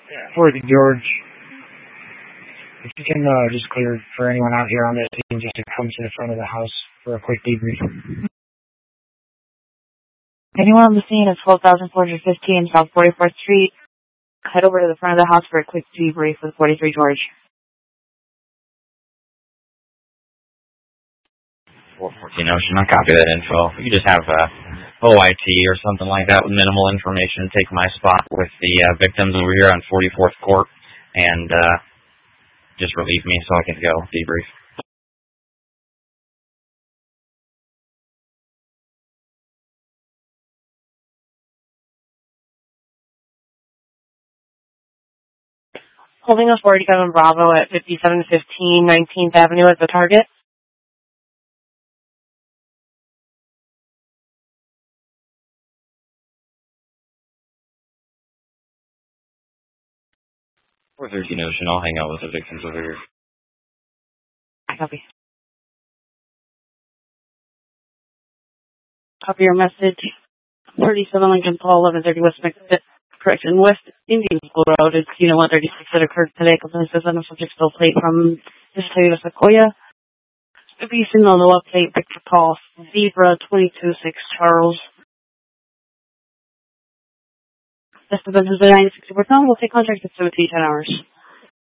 40 George. If you can just clear for anyone out here on this scene just to come to the front of the house for a quick debrief. Anyone on the scene at 12,415 South 44th Street, head over to the front of the house for a quick debrief with 43 George. 414 Ocean, I copy that info. You just have OIT or something like that with minimal information. Take my spot with the victims over here on 44th Court and just relieve me so I can go debrief. Holding a 47 Bravo at 5715 19th Avenue as the target. Or 13 Ocean, I'll hang out with the victims over here. Copy. Copy your message. 37 Lincoln Paul, 1130 West Indian School Road. It's Unit 136 that occurred today. Complaint says on a subject still plate from Mr. Sequoia. Abuse in the lower plate, Victor Paul, Zebra 226 Charles. This is the 960 we'll take contact at 17 10 hours.